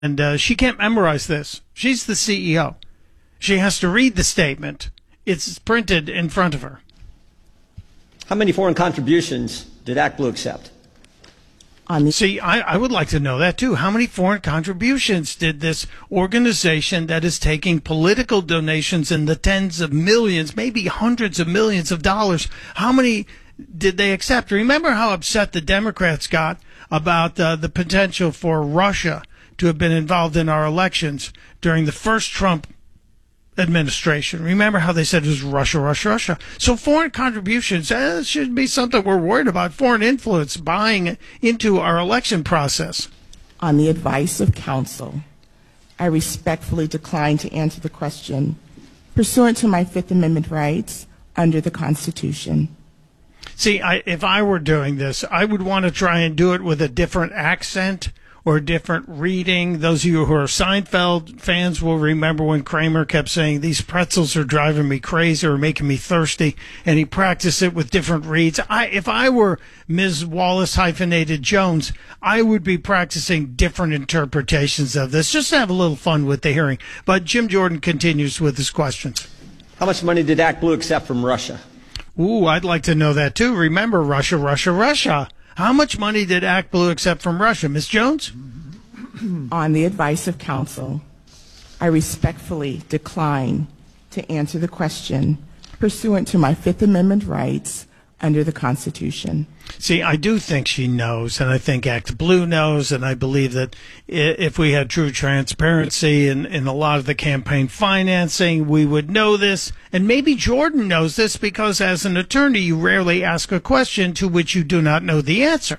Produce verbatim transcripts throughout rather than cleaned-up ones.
And uh, she can't memorize this. She's the C E O. She has to read the statement. It's printed in front of her. How many foreign contributions did ActBlue accept? On the- See, I, I would like to know that, too. How many foreign contributions did this organization that is taking political donations in the tens of millions, maybe hundreds of millions of dollars, how many did they accept? Remember how upset the Democrats got about uh, the potential for Russia to have been involved in our elections during the first Trump administration. Remember how they said it was Russia, Russia, Russia. So foreign contributions eh, should be something we're worried about. Foreign influence buying into our election process. On the advice of counsel, I respectfully decline to answer the question pursuant to my Fifth Amendment rights under the Constitution. See, I, if I were doing this, I would want to try and do it with a different accent or a different reading. Those of you who are Seinfeld fans will remember when Kramer kept saying, these pretzels are driving me crazy or making me thirsty, and he practiced it with different reads. I, if I were Miz Wallace hyphenated Jones, I would be practicing different interpretations of this, just to have a little fun with the hearing. But Jim Jordan continues with his questions. How much money did ActBlue accept from Russia? Ooh, I'd like to know that, too. Remember, Russia, Russia, Russia. How much money did ActBlue accept from Russia? Miz Jones? On the advice of counsel, I respectfully decline to answer the question pursuant to my Fifth Amendment rights under the Constitution. See, I do think she knows, and I think ActBlue knows, and I believe that if we had true transparency in, in a lot of the campaign financing, we would know this. And maybe Jordan knows this because as an attorney, you rarely ask a question to which you do not know the answer.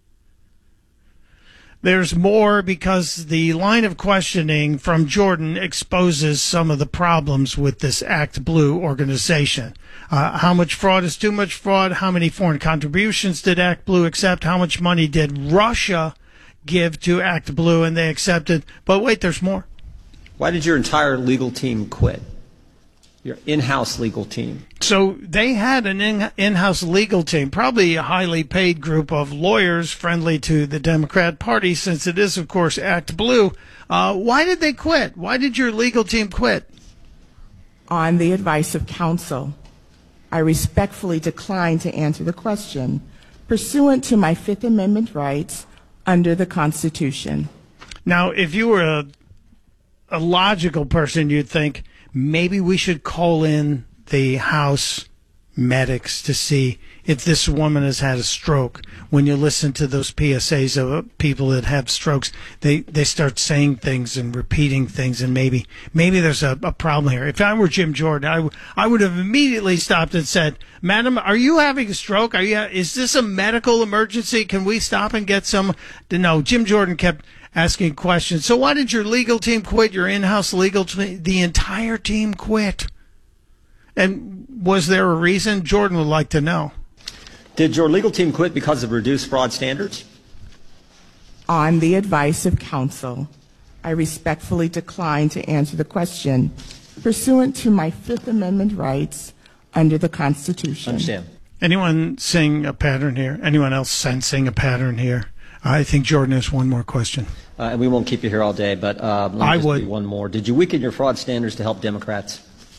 There's more because the line of questioning from Jordan exposes some of the problems with this ActBlue organization. Uh, how much fraud is too much fraud? How many foreign contributions did ActBlue accept? How much money did Russia give to ActBlue and they accepted? But wait, there's more. Why did your entire legal team quit? Your in-house legal team. So they had an in- in-house legal team, probably a highly paid group of lawyers friendly to the Democrat Party, since it is, of course, ActBlue. Uh, why did they quit? Why did your legal team quit? On the advice of counsel, I respectfully decline to answer the question pursuant to my Fifth Amendment rights under the Constitution. Now, if you were a, a logical person, you'd think, maybe we should call in the House medics to see if this woman has had a stroke. When you listen to those P S As of people that have strokes, they, they start saying things and repeating things, and maybe maybe there's a, a problem here. If I were Jim Jordan, I, w- I would have immediately stopped and said, Madam, are you having a stroke? Are you? Ha- is this a medical emergency? Can we stop and get some? No, Jim Jordan kept asking questions. So why did your legal team quit, your in-house legal team? The entire team quit. And was there a reason? Jordan would like to know. Did your legal team quit because of reduced fraud standards? On the advice of counsel, I respectfully decline to answer the question pursuant to my Fifth Amendment rights under the Constitution. Understand. Anyone seeing a pattern here? Anyone else sensing a pattern here? I think Jordan has one more question. Uh, and we won't keep you here all day, but uh, let me I just would. do one more. Did you weaken your fraud standards to help Democrats?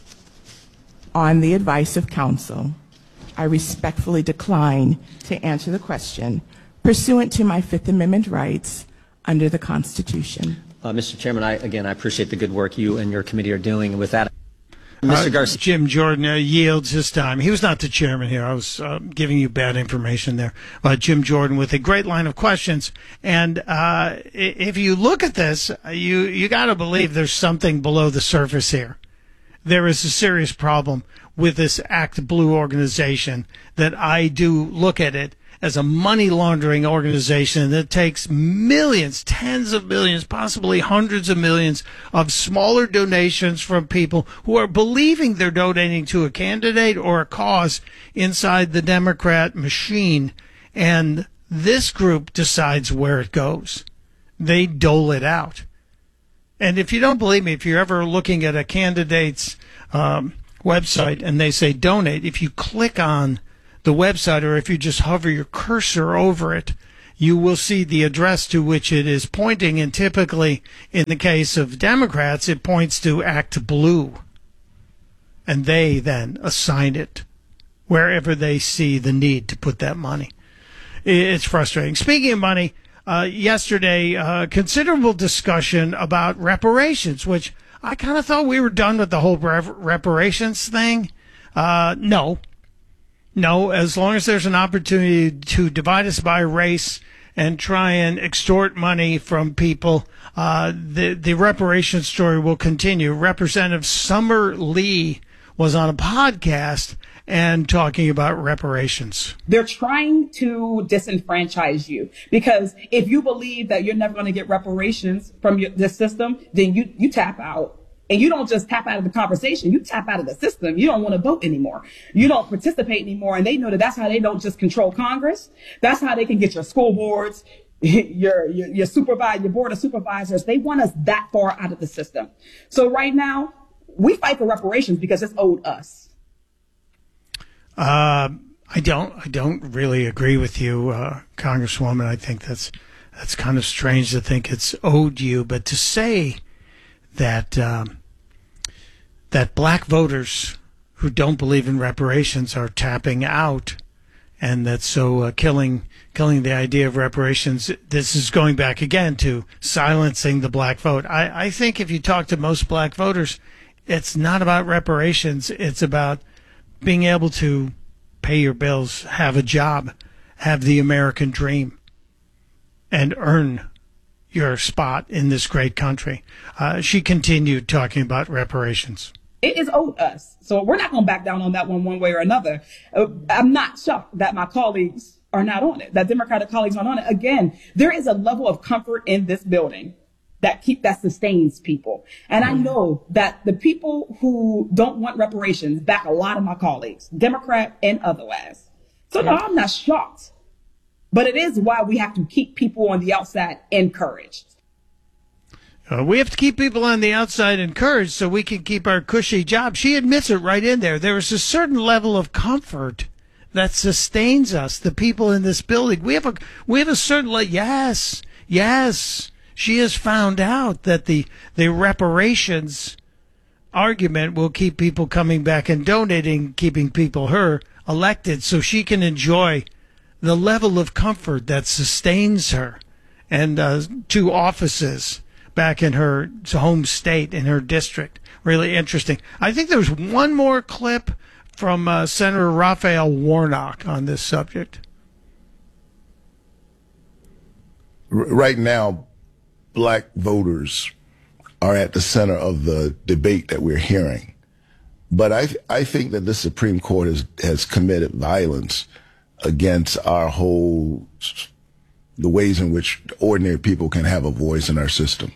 On the advice of counsel, I respectfully decline to answer the question pursuant to my Fifth Amendment rights under the Constitution. Uh, Mister Chairman, I, again, I appreciate the good work you and your committee are doing. And with that, Mister Uh, Garcia. Jim Jordan uh, yields his time. He was not the chairman here. I was uh, giving you bad information there. Uh, Jim Jordan with a great line of questions. And uh, if you look at this, you, you got to believe there's something below the surface here. There is a serious problem with this ActBlue organization that I do look at it as a money laundering organization that takes millions, tens of millions, possibly hundreds of millions of smaller donations from people who are believing they're donating to a candidate or a cause inside the Democrat machine. And this group decides where it goes. They dole it out. And if you don't believe me, if you're ever looking at a candidate's um, website and they say donate, if you click on the website or if you just hover your cursor over it, you will see the address to which it is pointing. And typically, in the case of Democrats, it points to Act Blue. And they then assign it wherever they see the need to put that money. It's frustrating. Speaking of money, uh, yesterday, uh, considerable discussion about reparations, which I kind of thought we were done with the whole rep- reparations thing. Uh, no. No, as long as there's an opportunity to divide us by race and try and extort money from people, uh, the, the reparations story will continue. Representative Summer Lee was on a podcast and talking about reparations. They're trying to disenfranchise you because if you believe that you're never going to get reparations from your, the system, then you, you tap out. And you don't just tap out of the conversation, you tap out of the system. You don't want to vote anymore. You don't participate anymore. And they know that that's how they don't just control Congress. That's how they can get your school boards, your, your, your supervisor, your board of supervisors. They want us that far out of the system. So right now, we fight for reparations because it's owed us. Uh, I don't. I don't really agree with you, uh, Congresswoman. I think that's that's kind of strange to think it's owed you, but to say that um, that black voters who don't believe in reparations are tapping out, and that so uh, killing killing the idea of reparations. This is going back again to silencing the black vote. I, I think if you talk to most black voters, it's not about reparations. It's about being able to pay your bills, have a job, have the American dream, and earn your spot in this great country. Uh, she continued talking about reparations. It is owed us. So we're not going to back down on that one one way or another. Uh, I'm not shocked that my colleagues are not on it, that Democratic colleagues aren't on it. Again, there is a level of comfort in this building that keep that sustains people. And I know that the people who don't want reparations back a lot of my colleagues, Democrat and otherwise. So no, I'm not shocked. But it is why we have to keep people on the outside encouraged. Uh, we have to keep people on the outside encouraged so we can keep our cushy job. She admits it right in there. There is a certain level of comfort that sustains us, the people in this building. We have a we have a certain le- yes, yes. She has found out that the the reparations argument will keep people coming back and donating, keeping people her elected, so she can enjoy the level of comfort that sustains her and uh, two offices back in her home state, in her district. Really interesting. I think there's one more clip from uh, Senator Raphael Warnock on this subject. Right now, black voters are at the center of the debate that we're hearing. But I th- I think that the Supreme Court has, has committed violence against our whole, the ways in which ordinary people can have a voice in our system.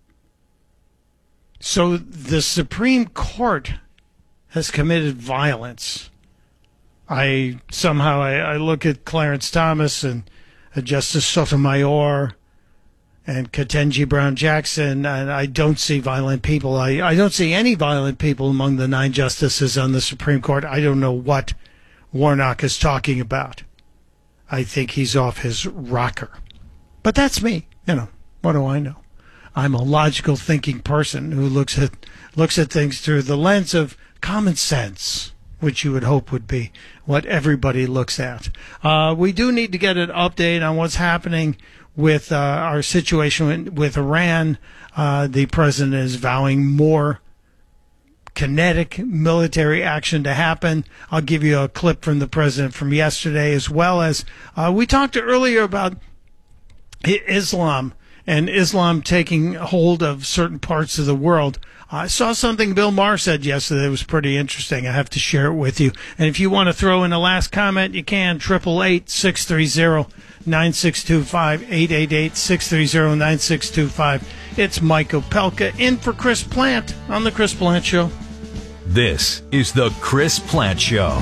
So the Supreme Court has committed violence. I somehow I, I look at Clarence Thomas and uh, Justice Sotomayor and Ketanji Brown Jackson, and I don't see violent people. I, I don't see any violent people among the nine justices on the Supreme Court. I don't know what Warnock is talking about. I think he's off his rocker. But that's me. You know, what do I know? I'm a logical thinking person who looks at looks at things through the lens of common sense, which you would hope would be what everybody looks at. Uh, we do need to get an update on what's happening with uh, our situation with Iran. Uh, the president is vowing more kinetic military action to happen. I'll give you a clip from the president from yesterday, as well as uh, we talked earlier about Islam and Islam taking hold of certain parts of the world. I saw something Bill Maher said yesterday that was pretty interesting. I have to share it with you. And if you want to throw in a last comment, you can. Triple eight six three zero nine six two five, eight eight eight six three zero nine six two five. It's Mike Opelka in for Chris Plant on the Chris Plant Show. This is the Chris Plant Show.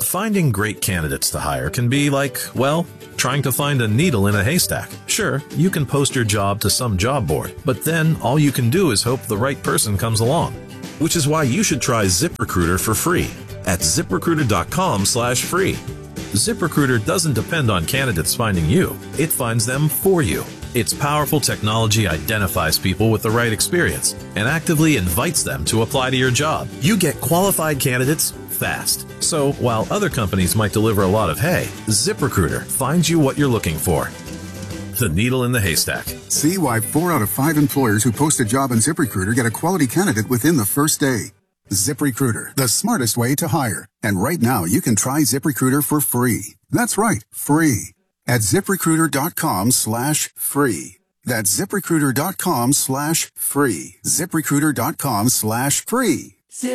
Finding great candidates to hire can be like, well, trying to find a needle in a haystack. Sure, you can post your job to some job board, but then all you can do is hope the right person comes along. Which is why you should try ZipRecruiter for free at ZipRecruiter.com slash free. ZipRecruiter doesn't depend on candidates finding you. It finds them for you. Its powerful technology identifies people with the right experience and actively invites them to apply to your job. You get qualified candidates fast. So while other companies might deliver a lot of hay, ZipRecruiter finds you what you're looking for. The needle in the haystack. See why four out of five employers who post a job on ZipRecruiter get a quality candidate within the first day. ZipRecruiter, the smartest way to hire. And right now, you can try ZipRecruiter for free. That's right, free. At ZipRecruiter.com slash free. That's ZipRecruiter.com slash free. ZipRecruiter.com slash free.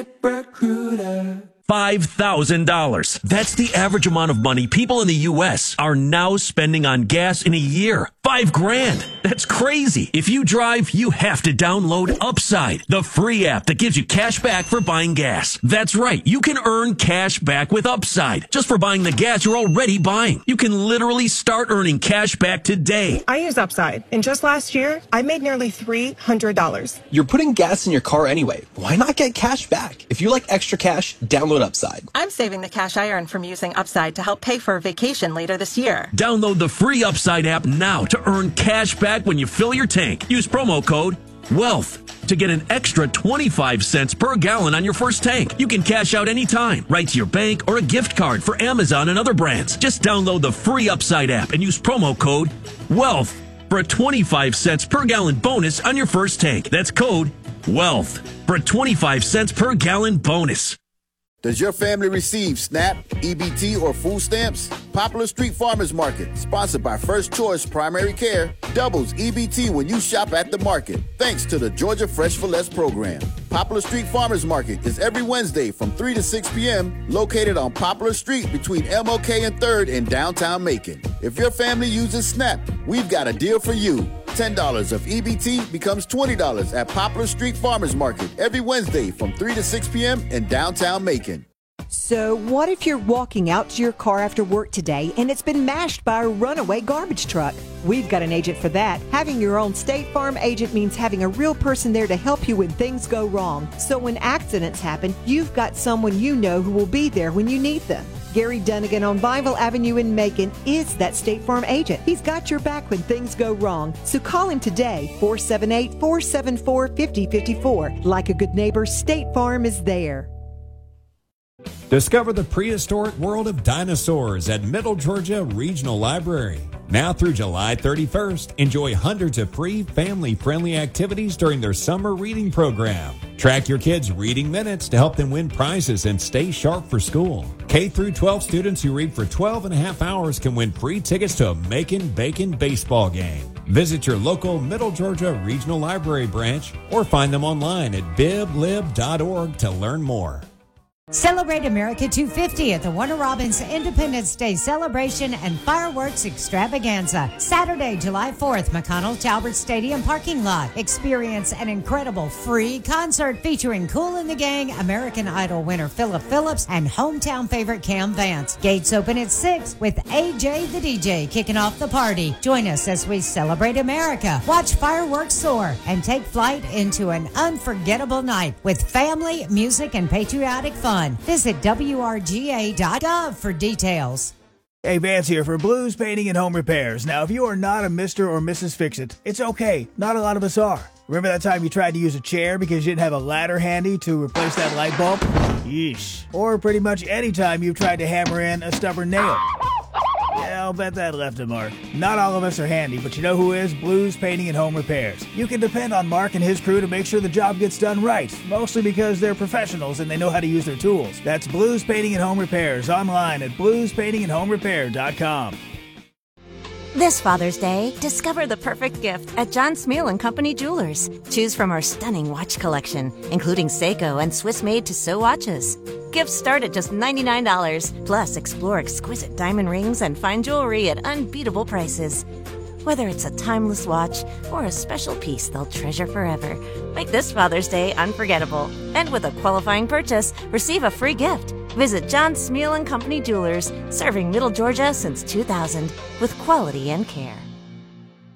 ZipRecruiter. five thousand dollars. That's the average amount of money people in the U S are now spending on gas in a year. Five grand. That's crazy. If you drive, you have to download Upside, the free app that gives you cash back for buying gas. That's right. You can earn cash back with Upside just for buying the gas you're already buying. You can literally start earning cash back today. I use Upside, and just last year, I made nearly three hundred dollars. You're putting gas in your car anyway. Why not get cash back? If you like extra cash, download Upside. I'm saving the cash I earn from using Upside to help pay for a vacation later this year. Download the free Upside app now to earn cash back when you fill your tank. Use promo code WEALTH to get an extra twenty-five cents per gallon on your first tank. You can cash out anytime, right to your bank or a gift card for Amazon and other brands. Just download the free Upside app and use promo code WEALTH for a twenty-five cents per gallon bonus on your first tank. That's code WEALTH for a twenty-five cents per gallon bonus. Does your family receive SNAP, E B T, or food stamps? Poplar Street Farmers Market, sponsored by First Choice Primary Care, doubles E B T when you shop at the market, thanks to the Georgia Fresh for Less program. Poplar Street Farmers Market is every Wednesday from three to six p.m., located on Poplar Street between M L K and third in downtown Macon. If your family uses SNAP, we've got a deal for you. ten dollars of E B T becomes twenty dollars at Poplar Street Farmers Market every Wednesday from three to six p.m. in downtown Macon. So what if you're walking out to your car after work today and it's been mashed by a runaway garbage truck? We've got an agent for that. Having your own State Farm agent means having a real person there to help you when things go wrong. So when accidents happen, you've got someone you know who will be there when you need them. Gary Dunnigan on Bible Avenue in Macon is that State Farm agent. He's got your back when things go wrong. So call him today, four seven eight, four seven four, five zero five four. Like a good neighbor, State Farm is there. Discover the prehistoric world of dinosaurs at Middle Georgia Regional Library. Now through July thirty-first, enjoy hundreds of free family-friendly activities during their summer reading program. Track your kids' reading minutes to help them win prizes and stay sharp for school. K through twelve students who read for twelve and a half hours can win free tickets to a Macon Bacon baseball game. Visit your local Middle Georgia Regional Library branch or find them online at bib lib dot org to learn more. Celebrate America two hundred fiftieth, the Warner Robins Independence Day celebration and fireworks extravaganza. Saturday, July fourth, McConnell Talbert Stadium parking lot. Experience an incredible free concert featuring Kool and the Gang, American Idol winner Philip Phillips, and hometown favorite Cam Vance. Gates open at six with A J the D J kicking off the party. Join us as we celebrate America, watch fireworks soar, and take flight into an unforgettable night with family, music, and patriotic fun. Visit W R G A dot gov for details. Hey, Vance here for Blues Painting and Home Repairs. Now, if you are not a Mister or Missus Fix-It, it's okay. Not a lot of us are. Remember that time you tried to use a chair because you didn't have a ladder handy to replace that light bulb? Yeesh. Or pretty much any time you've tried to hammer in a stubborn nail. Yeah, I'll bet that left a mark. Not all of us are handy, but you know who is? Blues Painting and Home Repairs. You can depend on Mark and his crew to make sure the job gets done right, mostly because they're professionals and they know how to use their tools. That's Blues Painting and Home Repairs, online at blues painting and home repair dot com. This Father's Day, discover the perfect gift at John Smeal and Company Jewelers. Choose from our stunning watch collection, including Seiko and Swiss-made Tissot watches. Gifts start at just ninety-nine dollars. Plus, explore exquisite diamond rings and fine jewelry at unbeatable prices. Whether it's a timeless watch or a special piece they'll treasure forever, make this Father's Day unforgettable. And with a qualifying purchase, receive a free gift. Visit John Smeal and Company Jewelers, serving Middle Georgia since two thousand with quality and care.